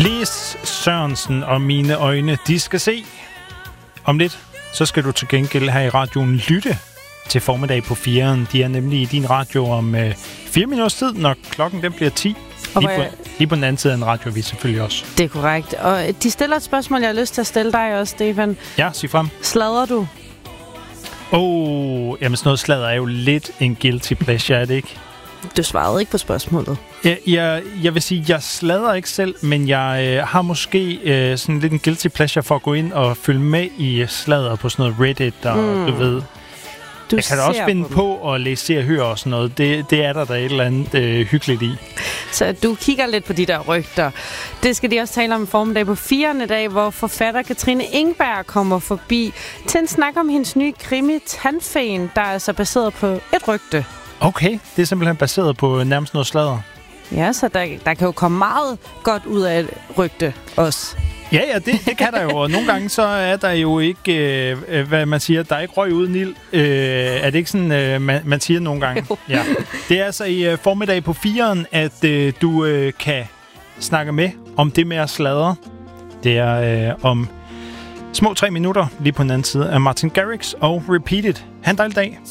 Lis Sørensen og Mine øjne, de skal se. Om lidt, så skal du til gengæld her i radioen lytte til Formiddag på 4'eren. De er nemlig i din radio om 4 minutters tid, når klokken den bliver 10. Lige på den anden side af en radioavis selvfølgelig også. Det er korrekt. Og de stiller et spørgsmål, jeg har lyst til at stille dig også, Stefan. Ja, sig frem. Sladrer du? Jamen sådan noget sladder er jo lidt en guilty pleasure, er det ikke? Du svarede ikke på spørgsmålet. Jeg vil sige, jeg sladrer ikke selv, men jeg har måske sådan lidt en guilty pleasure for at gå ind og følge med i sladder på sådan noget Reddit, og du ved... Jeg kan da også finde på at læse og høre og sådan noget. Det er der et eller andet hyggeligt i. Så du kigger lidt på de der rygter. Det skal de også tale om i Formiddag på 4'erne dag, hvor forfatter Katrine Engberg kommer forbi til en snak om hendes nye krimi Tandfen, der er altså baseret på et rygte. Okay, det er simpelthen baseret på nærmest noget sladder. Ja, så der kan jo komme meget godt ud af et rygte også. Ja, det kan der jo. Og nogle gange så er der jo ikke, hvad man siger, der er ikke røg uden ild. Er det ikke sådan, man siger nogle gange? Ja. Det er altså i Formiddag på 4'eren, at du kan snakke med om det med at sladre. Det er om små 3 minutter lige på den anden side af Martin Garrix og Repeat It. Ha' en dejlig dag.